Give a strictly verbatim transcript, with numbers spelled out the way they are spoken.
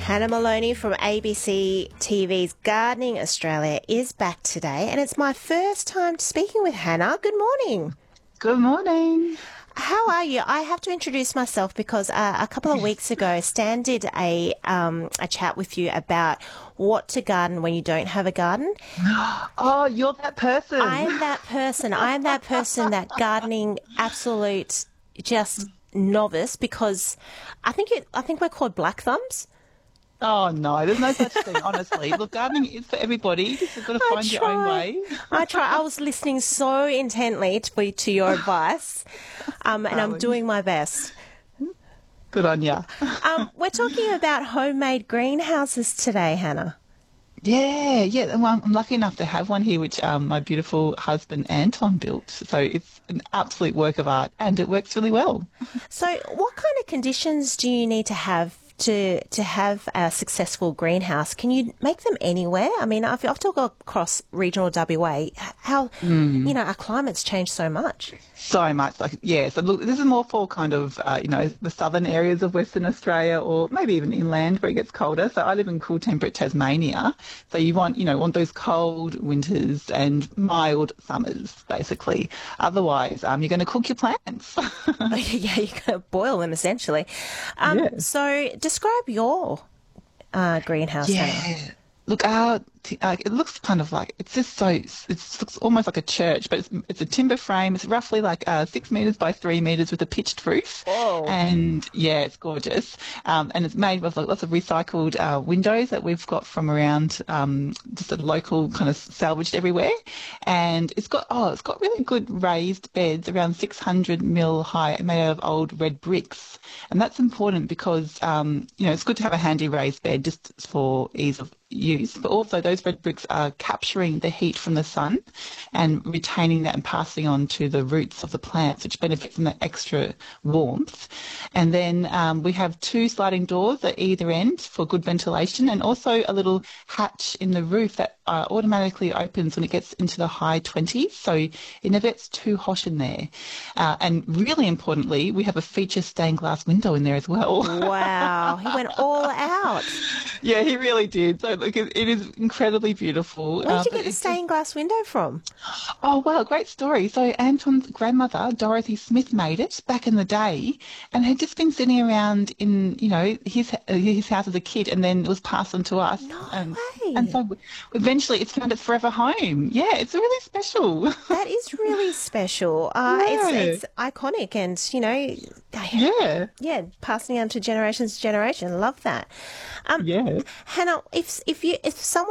Hannah Maloney from A B C T V's Gardening Australia is back today, and it's my first time speaking with Hannah. Good morning. Good morning. How are you? I have to introduce myself because uh, a couple of weeks ago, Stan did a um, a chat with you about what to garden when you don't have a garden. Oh, you're that person. I'm that person. I'm that person that gardening absolute just novice, because I think it. I think we're called black thumbs. Oh, no, there's no such thing, honestly. Look, gardening is for everybody. You just got to I find your own try. way. I try. I was listening so intently to, to your advice, um, and I'm Darling. doing my best. Good on ya. Um, we're talking about homemade greenhouses today, Hannah. Yeah, yeah. Well, I'm lucky enough to have one here, which um, my beautiful husband Anton built. So it's an absolute work of art, and it works really well. So, what kind of conditions do you need to have to to have a successful greenhouse? Can you make them anywhere? I mean, I've, I've talked across regional W A, how, you know, our climate's changed so much. So much, like, yeah. So look, this is more for kind of, uh, you know, the southern areas of Western Australia, or maybe even inland where it gets colder. So I live in cool temperate Tasmania. So you want, you know, want those cold winters and mild summers, basically. Otherwise, um, you're going to cook your plants. Yeah, you're going to boil them essentially. Um, Yeah. So, describe your uh, greenhouse, Hannah. Yeah. Look, our t- uh, it looks kind of like, it's just so, it looks almost like a church, but it's, it's a timber frame. It's roughly like uh, six metres by three metres with a pitched roof. Whoa. And yeah, it's gorgeous. Um, and it's made with like, lots of recycled uh, windows that we've got from around um, just a local kind of salvaged everywhere. And it's got, oh, it's got really good raised beds, around six hundred mil high, made out of old red bricks. And that's important because, um, you know, it's good to have a handy raised bed just for ease of use, but also those red bricks are capturing the heat from the sun and retaining that and passing on to the roots of the plants, which benefit from that extra warmth. And then um, we have two sliding doors at either end for good ventilation, and also a little hatch in the roof that uh, automatically opens when it gets into the high twenties, so it never gets too hot in there. Uh, and really importantly, we have a feature stained glass window in there as well. Wow, he went all out. Yeah, he really did. So look, it, it is incredibly beautiful. Where did you Um, get the it's stained glass window from? just- Oh, wow, great story. So Anton's grandmother, Dorothy Smith, made it back in the day, and had just been sitting around in, you know, his uh, his house as a kid, and then it was passed on to us. No and, way. And so eventually it's found its forever home. Yeah, it's really special. That is really special. Uh, Yeah. it's, it's iconic, and, you know, Yeah, yeah, passing on to generations to generation. Love that. Um, yeah. Hannah, if if you if someone